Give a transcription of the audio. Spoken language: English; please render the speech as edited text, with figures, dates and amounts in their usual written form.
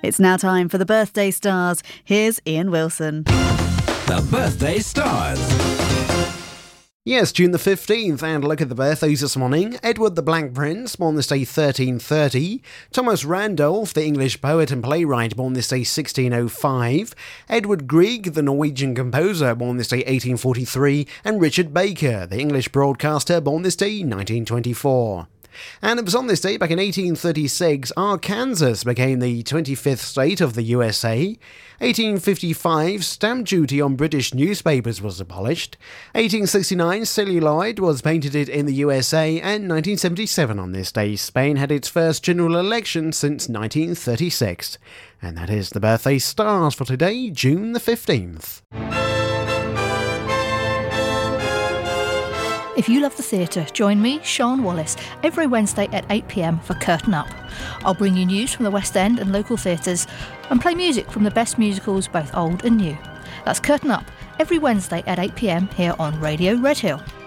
It's now time for the Birthday Stars. Here's Ian Wilson. The Birthday Stars. Yes, June the 15th, and look at the birthdays this morning. Edward the Black Prince, born this day 1330. Thomas Randolph, the English poet and playwright, born this day 1605. Edward Grieg, the Norwegian composer, born this day 1843. And Richard Baker, the English broadcaster, born this day 1924. And it was on this day, back in 1836, Arkansas became the 25th state of the USA. 1855, stamp duty on British newspapers was abolished. 1869, celluloid was patented in the USA. And 1977 on this day, Spain had its first general election since 1936. And that is the Birthday Stars for today, June the 15th. If you love the theatre, join me, Sean Wallace, every Wednesday at 8 p.m. for Curtain Up. I'll bring you news from the West End and local theatres and play music from the best musicals, both old and new. That's Curtain Up, every Wednesday at 8 p.m. here on Radio Redhill.